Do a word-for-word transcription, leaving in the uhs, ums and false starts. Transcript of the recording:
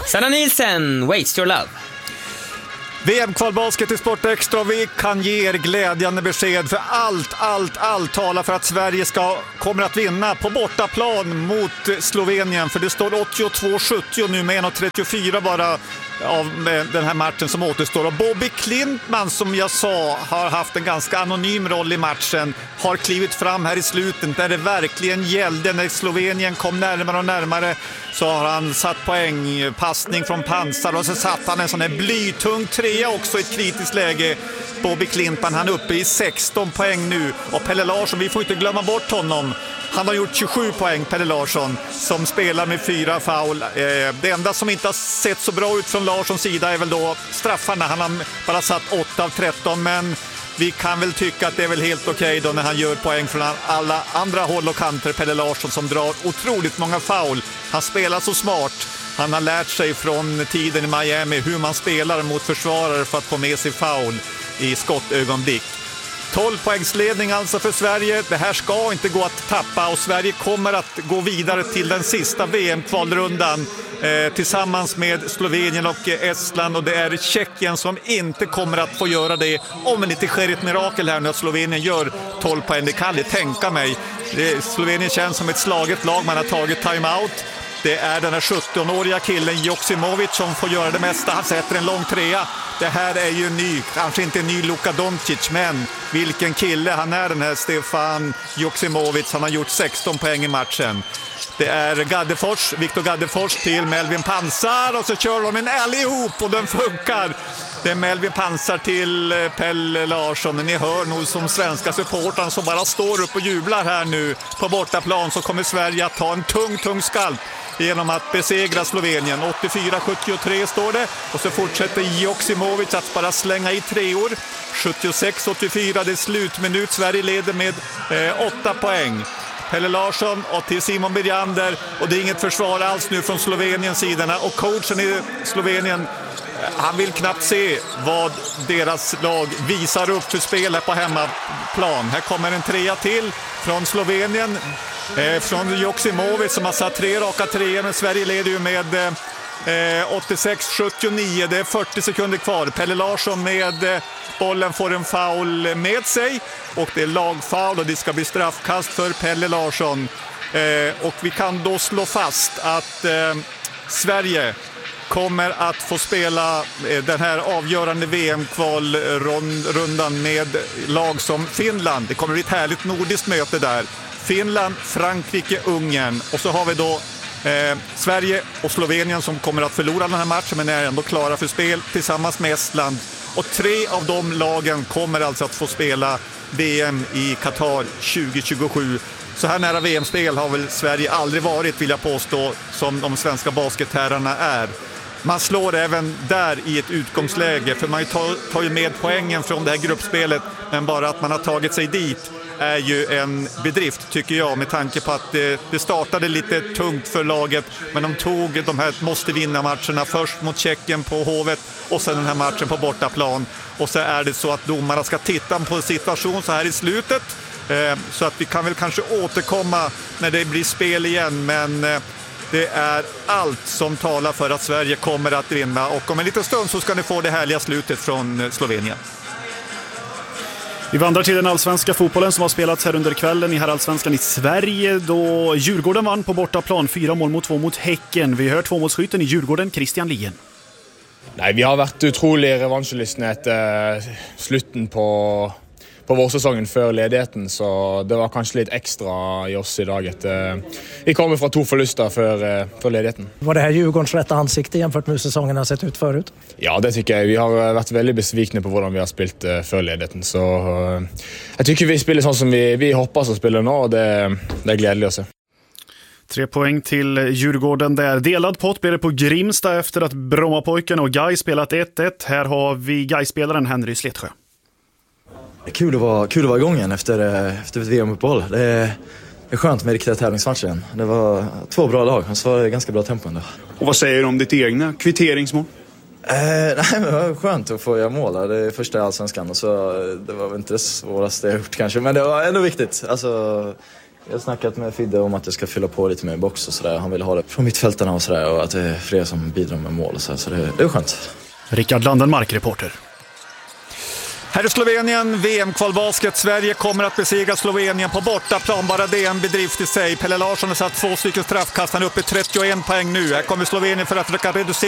Sanna Nielsen, Waste Your Love. V M-kvalbasket i Sport Extra. Vi kan ge er glädjande besked, för allt, allt, allt talar för att Sverige ska, kommer att vinna på bortaplan mot Slovenien. För det står åttiotvå sjuttio nu med en trettiofyra bara av den här matchen som återstår. Och Bobby Klintman, som jag sa, har haft en ganska anonym roll i matchen, har klivit fram här i slutet där det verkligen gällde. När Slovenien kom närmare och närmare så har han satt poäng, passning från pansar, och så satt han en sån här blytung trea också i ett kritiskt läge. Bobby Klintman, han är uppe i sexton poäng nu, och Pelle Larsson, vi får inte glömma bort honom. Han har gjort tjugosju poäng, Pelle Larsson, som spelar med fyra foul. Det enda som inte har sett så bra ut från Larssons sida är väl då straffarna. Han har bara satt åtta av tretton, men vi kan väl tycka att det är väl helt okej då när han gör poäng från alla andra håll och kanter. Pelle Larsson som drar otroligt många foul. Han spelar så smart. Han har lärt sig från tiden i Miami hur man spelar mot försvarare för att få med sig foul i skottögonblick. tolv poängsledning alltså för Sverige. Det här ska inte gå att tappa, och Sverige kommer att gå vidare till den sista V M-kvalrundan eh, tillsammans med Slovenien och Estland, och det är Tjeckien som inte kommer att få göra det om det inte sker ett mirakel här nu att Slovenien gör tolv poäng. Det kan jag tänka mig. Det, Slovenien känns som ett slaget lag, man har tagit timeout. Det är den här sjuttonåriga killen Joksimovic som får göra det mesta. Han sätter en lång trea. Det här är ju ny, kanske inte en ny Luka Doncic, men vilken kille han är, den här Stefan Joksimovic. Han har gjort sexton poäng i matchen. Det är Gaddefors, Viktor Gaddefors till Melvin Pansar, och så kör de en allihop och den funkar. Det är Melvin Pansar till Pelle Larsson. Ni hör nog som svenska supportrar som bara står upp och jublar här nu på bortaplan. Så kommer Sverige att ta en tung, tung skalp genom att besegra Slovenien. åttiofyra sjuttiotre står det, och så fortsätter Joksimovic att bara slänga i treor. sjuttiosex åttiofyra, det är slutminut. Sverige leder med eh, åtta poäng. Pelle Larsson och till Simon Birjander, och det är inget försvar alls nu från Sloveniens sidorna, och coachen i Slovenien, han vill knappt se vad deras lag visar upp för spel här på hemmaplan. Här kommer en trea till från Slovenien, eh, från Joksimovic som har satt tre raka treor, men Sverige leder ju med eh, åttiosex sjuttionio. Det är fyrtio sekunder kvar. Pelle Larsson med eh, bollen får en foul med sig, och det är lagfoul, och det ska bli straffkast för Pelle Larsson. Eh, och vi kan då slå fast att eh, Sverige kommer att få spela den här avgörande V M-kvalrundan med lag som Finland. Det kommer bli ett härligt nordiskt möte där. Finland, Frankrike, Ungern, och så har vi då eh, Sverige och Slovenien som kommer att förlora den här matchen men är ändå klara för spel tillsammans med Estland. Och tre av de lagen kommer alltså att få spela V M i Qatar tjugo tjugosju. Så här nära V M-spel har väl Sverige aldrig varit, vill jag påstå, som de svenska basketherrarna är. Man slår även där i ett utgångsläge, för man tar, tar ju med poängen från det här gruppspelet, men bara att man har tagit sig dit är ju en bedrift, tycker jag, med tanke på att det, det startade lite tungt för laget, men de tog de här måste vinna matcherna först mot Tjeckien på Hovet och sen den här matchen på bortaplan, och så är det så att domarna ska titta på situation så här i slutet, eh, så att vi kan väl kanske återkomma när det blir spel igen, men eh, det är allt som talar för att Sverige kommer att vinna, och om en liten stund så ska ni få det härliga slutet från Slovenien. Vi vandrar till den allsvenska fotbollen som har spelats här under kvällen i herrallsvenskan i Sverige, då Djurgården vann på bortaplan fyra mål mot två mot Häcken. Vi hör tvåmålsskytten i Djurgården, Christian Lien. Nej, vi har varit utrolig revansjelystne etter slutten på, på vårsesongen før ledigheten, så det var kanskje litt ekstra i oss i dag. Etter, vi kommer fra to forluster før, før ledigheten. Var det här Djurgårdens rätta ansikte jämfört med hur säsongen har sett ut förut? Ja, det tycker jag. Vi har vært veldig besvikne på hvordan vi har spilt uh, før ledigheten, så uh, jeg tycker vi spiller sånn som vi, vi hoppas å spille nå, og det, det er gledelig å se. Tre poäng till Djurgården där. Delad pott blir det på Grimsta efter att Brommapojken och Gais spelat ett ett. Här har vi Gais-spelaren Henry Sletsjö. Det är kul att vara, kul att vara igång igen efter, efter ett V M-uppehåll. Det är, det är skönt med riktiga tävlingsmatchen. Det var två bra lag, så var det ganska bra tempo ändå. Och vad säger du om ditt egna kvitteringsmål? Eh, nej, men det var skönt att få göra mål. Det är första i allsvenskan, och så det var väl inte det svåraste jag gjort kanske, men det var ändå viktigt. Alltså, Jag har snackat med Fidde om att jag ska fylla på lite mer i box och sådär. Han vill ha det från mittfältarna och sådär, och att det är fler som bidrar med mål och sådär. Så det, det är skönt. Rickard Landenmark, reporter. Här i Slovenien, V M-kvalbasket. Sverige kommer att besegra Slovenien på bortaplan. Bara det är en bedrift i sig. Pelle Larsson har satt två stycken straffkast. Han är uppe i trettioen poäng nu. Här kommer Slovenien för att försöka reducera